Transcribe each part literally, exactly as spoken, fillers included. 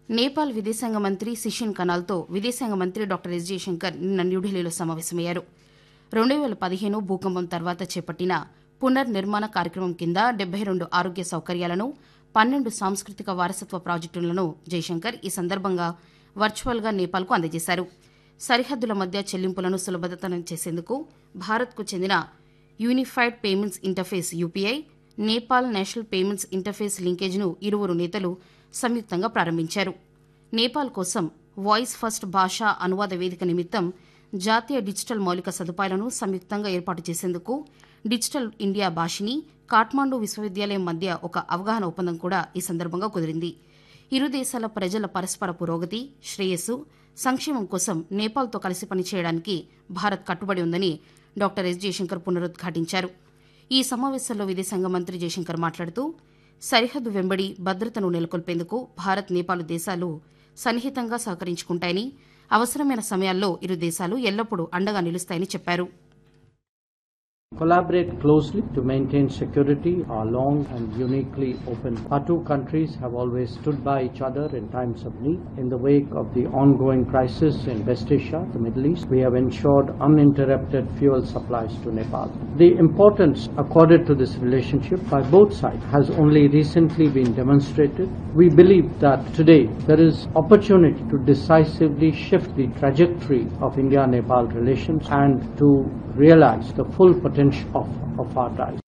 నేపాల్ విదేశాంగ మంత్రి సిషిన్ కనాల్తో విదేశాంగ మంత్రి డాక్టర్ ఎస్ జయశంకర్ నిన్న న్యూఢిల్లీలో సమావేశమయ్యారు. రెండు వేల పదిహేను భూకంపం తర్వాత చేపట్టిన పునర్నిర్మాణ కార్యక్రమం కింద డెబ్బై రెండు ఆరోగ్య సౌకర్యాలను, పన్నెండు సాంస్కృతిక వారసత్వ ప్రాజెక్టులను జయశంకర్ ఈ సందర్భంగా వర్చువల్గా నేపాల్కు అందజేశారు. సరిహద్దుల మధ్య చెల్లింపులను సులభతరం చేసేందుకు భారత్కు చెందిన unified payments interface UPI, Nepal national payments interface లింకేజ్ను ఇరువురు నేతలు సంయుక్తంగా ప్రారంభించారు. నేపాల్ కోసం వాయిస్ ఫస్ట్ భాషా అనువాద వేదిక నిమిత్తం జాతీయ డిజిటల్ మౌలిక సదుపాయాలను సంయుక్తంగా ఏర్పాటు చేసేందుకు డిజిటల్ ఇండియా భాషిని కాఠ్మాండు విశ్వవిద్యాలయం మధ్య ఒక అవగాహన ఒప్పందం కూడా ఈ సందర్భంగా కుదిరింది. ఇరు దేశాల ప్రజల పరస్పర పురోగతి, శ్రేయస్సు, సంక్షేమం కోసం నేపాల్తో కలిసి పనిచేయడానికి భారత్ కట్టుబడి ఉందని డాక్టర్ ఎస్ జయశంకర్ పునరుద్ఘాటించారు. ఈ సమావేశంలో విదేశాంగ మంత్రి జయశంకర్ మాట్లాడుతూ సరిహద్దు వెంబడి భద్రతను నెలకొల్పేందుకు భారత్, నేపాల్ దేశాలు సన్నిహితంగా సహకరించుకుంటాయని, అవసరమైన సమయాల్లో ఇరు దేశాలు ఎల్లప్పుడూ అండగా నిలుస్తాయని చెప్పారు. Collaborate closely to maintain security are long and uniquely open. Our two countries have always stood by each other in times of need. In the wake of the ongoing crisis in West Asia, the Middle East, we have ensured uninterrupted fuel supplies to Nepal. The importance accorded to this relationship by both sides has only recently been demonstrated. We believe that today there is opportunity to decisively shift the trajectory of India-Nepal relations and to realize the full potential of, of our ties.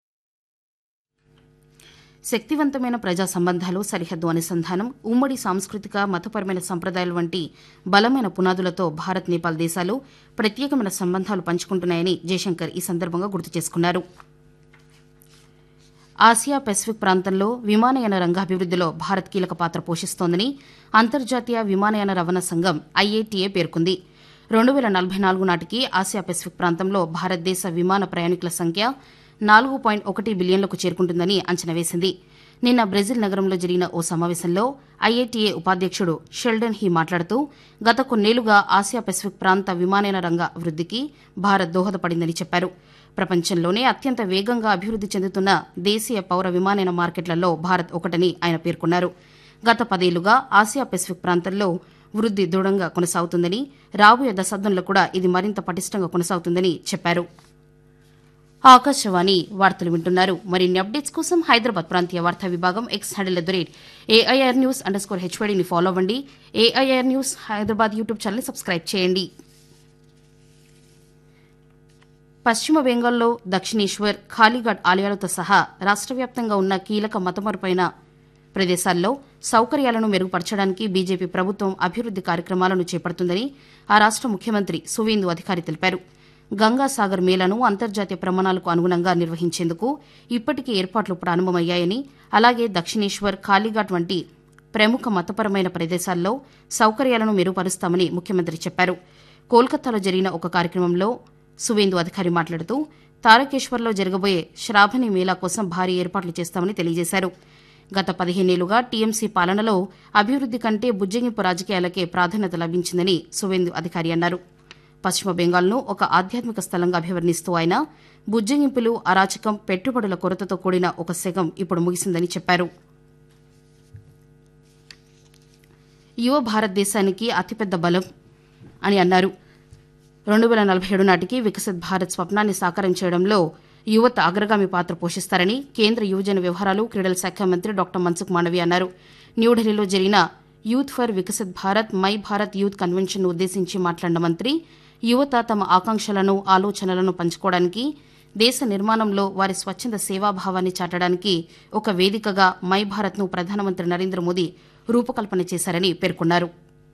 శక్తివంతమైన ప్రజా సంబంధాలు, సరిహద్దు అనుసంధానం, ఉమ్మడి సాంస్కృతిక, మతపరమైన సంప్రదాయాలు వంటి బలమైన పునాదులతో భారత్, నేపాల్ దేశాలు ప్రత్యేకమైన సంబంధాలు పంచుకుంటున్నాయని జయశంకర్ ఈ సందర్భంగా గుర్తు చేసుకున్నారు. ఆసియా పెసిఫిక్ ప్రాంతంలో విమానయాన రంగ అభివృద్దిలో భారత్ కీలక పాత్ర పోషిస్తోందని అంతర్జాతీయ విమానయాన రవాణా సంఘం ఐఏటీఏ పేర్కొంది. రెండు వేల నలభై నాలుగు నాటికి ఆసియా పెసిఫిక్ ప్రాంతంలో భారతదేశ విమాన ప్రయాణికుల సంఖ్య నాలుగు పాయింట్ ఒకటి బిలియన్లకు చేరుకుంటుందని అంచనా వేసింది. నిన్న బ్రెజిల్ నగరంలో జరిగిన ఓ సమావేశంలో ఐఏటీఏ ఉపాధ్యక్షుడు షెల్డన్ హీ మాట్లాడుతూ గత కొన్నేళ్లుగా ఆసియా పెసిఫిక్ ప్రాంత విమానయాన రంగ అభివృద్దికి భారత్ దోహదపడిందని చెప్పారు. ప్రపంచంలోనే అత్యంత వేగంగా అభివృద్ది చెందుతున్న దేశీయ పౌర విమానయాన మార్కెట్లలో భారత్ ఒకటని ఆయన పేర్కొన్నారు. గత పదేళ్లుగా ఆసియా పెసిఫిక్ ప్రాంతంలో వృద్ది దృఢంగా కొనసాగుతుందని, రాబోయే దశాబ్దంలో కూడా ఇది మరింత పటిష్టంగా కొనసాగుతుందని చెప్పారు. ఆకాశవాణి వార్తలు వింటున్నారు. మరిన్ని అప్డేట్స్ కోసం హైదరాబాద్ ప్రాంతీయ వార్తా విభాగం X handle at the rate AIR news under score హెచ్వైడీని follow అవ్వండి. ఏఐఆర్ న్యూస్ హైదరాబాద్ యూట్యూబ్ ఛానల్ని సబ్స్క్రైబ్ చేయండి. పశ్చిమ బెంగాల్లో దక్షిణేశ్వర్, కాళీఘాట్ ఆలయాలతో సహా రాష్ట్ర వ్యాప్తంగా ఉన్న కీలక మతమరుపైన ప్రదేశాల్లో సౌకర్యాలను మెరుగుపరచడానికి బీజేపీ ప్రభుత్వం అభివృద్ది కార్యక్రమాలను చేపడుతుందని ఆ రాష్ట ముఖ్యమంత్రి సువేందు అధికారి తెలిపారు. గంగాసాగర్ మేళాను అంతర్జాతీయ ప్రమాణాలకు అనుగుణంగా నిర్వహించేందుకు ఇప్పటికే ఏర్పాట్లు ప్రారంభమయ్యాయని, అలాగే దక్షిణేశ్వర్, కాళీఘాట్ వంటి ప్రముఖ మతపరమైన ప్రదేశాల్లో సౌకర్యాలను మెరుగుపరుస్తామని ముఖ్యమంత్రి చెప్పారు. కోల్కతాలో జరిగిన ఒక కార్యక్రమంలో సువేందు అధికారి మాట్లాడుతూ తారకేశ్వర్లో జరగబోయే శ్రావణి మేళా కోసం భారీ ఏర్పాట్లు చేస్తామని తెలియజేశారు. గత పదిహేనేళ్లుగా టీఎంసీ పాలనలో అభివృద్ది కంటే బుజ్జగింపు రాజకీయాలకే ప్రాధాన్యత లభించిందని సువేందు అధికారి అన్నారు. పశ్చిమ బెంగాల్ను ఒక ఆధ్యాత్మిక స్థలంగా అభివర్ణిస్తూ ఆయన బుజ్జగింపులు, అరాచకం, పెట్టుబడుల కొరతతో కూడిన ఒక శకం ఇప్పుడు ముగిసిందని చెప్పారు. యువ భారతదేశానికి అతిపెద్ద బలం అని అన్నారు. రెండు వేల నలభై ఏడు నాటికి వికసిత్ భారత్ స్వప్నాన్ని సాకారం చేయడంలో యువత అగ్రగామి పాత్ర పోషిస్తారని కేంద్ర యువజన వ్యవహారాలు, క్రీడల శాఖ మంత్రి డాక్టర్ మన్సుఖ్ మాండవీయ అన్నారు. న్యూఢిల్లీలో జరిగిన youth for Viksit Bharat my Bharat youth convention ఉద్దేశించి మాట్లాడిన మంత్రి యువత తమ ఆకాంక్షలను, ఆలోచనలను పంచుకోవడానికి, దేశ నిర్మాణంలో వారి స్వచ్ఛంద సేవాభావాన్ని చాటడానికి ఒక వేదికగా మై భారత్ను ప్రధానమంత్రి నరేంద్ర మోదీ రూపకల్పన చేశారని పేర్కొన్నారు.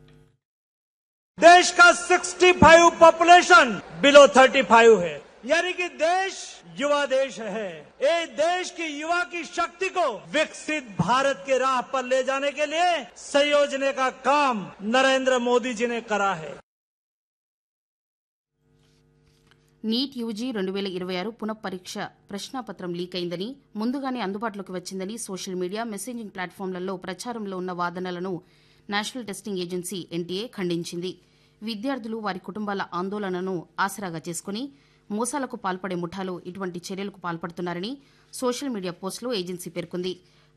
देश का पैंसठ पॉपुलेशन बिलो पैंतीस है, यानी कि देश युवा देश है. ये देश की युवा की शक्ति को विकसित भारत के राह पर ले जाने के लिए संयोजने का काम नरेंद्र मोदी जी ने करा है. నీట్ యూజీ రెండు వేల ఇరవై ఆరు పునఃపరీక్ష ప్రశ్నాపత్రం లీక్ అయిందని, ముందుగానే అందుబాటులోకి వచ్చిందని సోషల్ మీడియా, మెసేజింగ్ ప్లాట్ఫామ్లలో ప్రచారంలో ఉన్న వాదనలను నేషనల్ టెస్టింగ్ ఏజెన్సీ ఎన్టీఏ ఖండించింది. విద్యార్థులు, వారి కుటుంబాల ఆందోళనను ఆసరాగా చేసుకుని మోసాలకు పాల్పడే ముఠాలు ఇటువంటి చర్యలకు పాల్పడుతున్నారని సోషల్ మీడియా పోస్టులో ఏజెన్సీ పేర్కొంది.